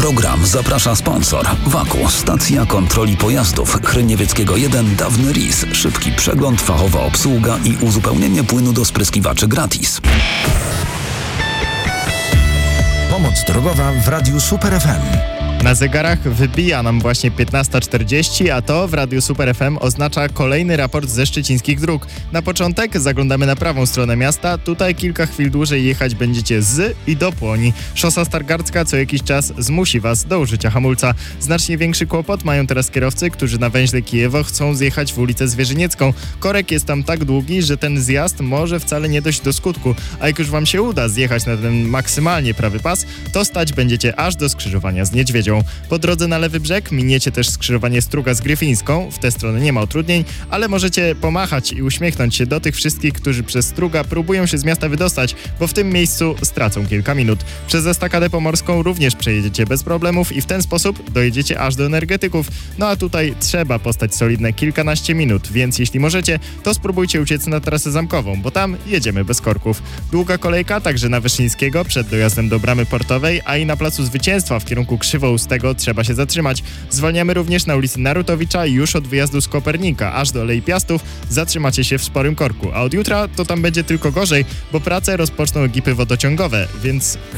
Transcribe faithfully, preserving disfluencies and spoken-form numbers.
program zaprasza sponsor. Waku, stacja kontroli pojazdów. Chryniewieckiego jeden, Dawny R I S. Szybki przegląd, fachowa obsługa i uzupełnienie płynu do spryskiwaczy gratis. Pomoc drogowa w Radiu Super F M. Na zegarach wybija nam właśnie piętnasta czterdzieści, a to w Radiu Super F M oznacza kolejny raport ze szczecińskich dróg. Na początek zaglądamy na prawą stronę miasta. Tutaj kilka chwil dłużej jechać będziecie z i do Płoni. Szosa Stargardzka co jakiś czas zmusi Was do użycia hamulca. Znacznie większy kłopot mają teraz kierowcy, którzy na węźle Kijewo chcą zjechać w ulicę Zwierzyniecką. Korek jest tam tak długi, że ten zjazd może wcale nie dojść do skutku. A jak już Wam się uda zjechać na ten maksymalnie prawy pas, to stać będziecie aż do skrzyżowania z Niedźwiedzią. Po drodze na lewy brzeg miniecie też skrzyżowanie Struga z Gryfińską. W tę stronę nie ma utrudnień, ale możecie pomachać i uśmiechnąć się do tych wszystkich, którzy przez Struga próbują się z miasta wydostać, bo w tym miejscu stracą kilka minut. Przez Estakadę Pomorską również przejedziecie bez problemów i w ten sposób dojedziecie aż do Energetyków. No a tutaj trzeba postać solidne kilkanaście minut, więc jeśli możecie, to spróbujcie uciec na trasę zamkową, bo tam jedziemy bez korków. Długa kolejka także na Wyszyńskiego przed dojazdem do Bramy Portowej, a i na Placu Zwycięstwa w kierunku Krzywoustego trzeba się zatrzymać. Zwalniamy również na ulicy Narutowicza już od wyjazdu z Kopernika aż do Alei Piastów. Zatrzymacie się w sporym korku, a od jutra to tam będzie tylko gorzej, bo prace rozpoczną ekipy wodociągowe, więc